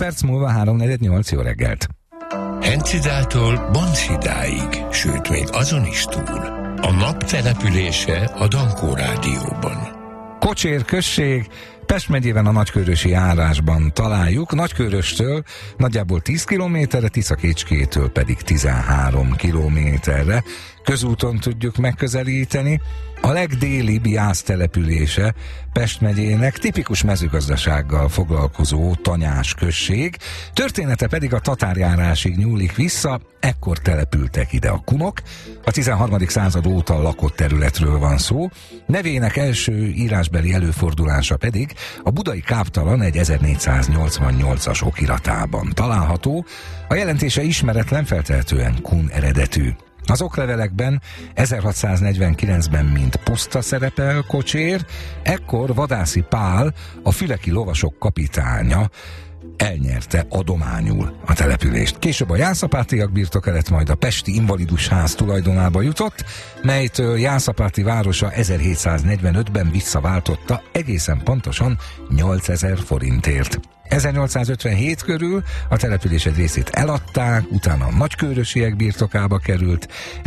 perc múlva 3:48, jó reggelt. Hencidától Banszidáig, sőt még azon is túl. A nap települése a Dankó Rádióban. Kocsér község, Pest megyében a Nagykőrösi járásban találjuk, Nagykőröstől nagyjából 10 kilométerre, Tiszakécskétől pedig 13 kilométerre. Közúton tudjuk megközelíteni. A legdélibb jásztelepülése Pest megyének, tipikus mezőgazdasággal foglalkozó Tanyás község. Története pedig a tatárjárásig nyúlik vissza, ekkor települtek ide a kunok. A 13. század óta lakott területről van szó. Nevének első írásbeli előfordulása pedig a Budai Káptalan egy 1488-as okiratában található. A jelentése ismeretlen, feltehetően kun eredetű. Az oklevelekben 1649-ben mint puszta szerepel Kocsér, ekkor Vadászi Pál, a füleki lovasok kapitánya elnyerte adományul a települést. Később a jászapátiak birtoka lett, majd a pesti invalidusház tulajdonába jutott, melytől Jászapáti városa 1745-ben visszaváltotta egészen pontosan 8000 forintért. 1857 körül a település egy részét eladták, utána a nagykőrösiek birtokába került,